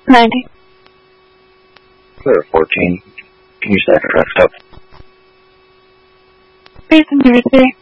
90. Clear 14. Can you stack a rest up? Base in Jersey.